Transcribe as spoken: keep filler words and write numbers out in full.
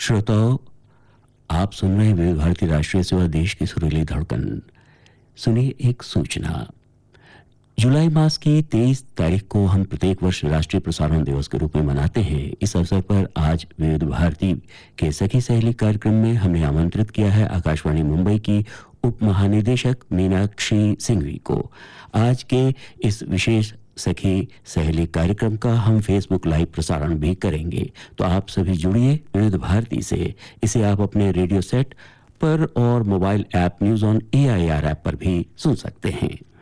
श्रोताओं, आप सुन रहे हैं विविध भारती राष्ट्रीय सेवा देश की सुरीली धड़कन। सुनिए एक सूचना। जुलाई मास की तेईस तारीख को हम प्रत्येक वर्ष राष्ट्रीय प्रसारण दिवस के रूप में मनाते हैं। इस अवसर पर आज विविध भारती के सखी सहेली कार्यक्रम में हमने आमंत्रित किया है आकाशवाणी मुंबई की उप महानिदेशक मीनाक्षी सिंघवी को। आज के इस विशेष सखी सहेली कार्यक्रम का हम फेसबुक लाइव प्रसारण भी करेंगे, तो आप सभी जुड़िए विविध भारती से। इसे आप अपने रेडियो सेट पर और mobile app news on A I R app पर भी सुन सकते हैं।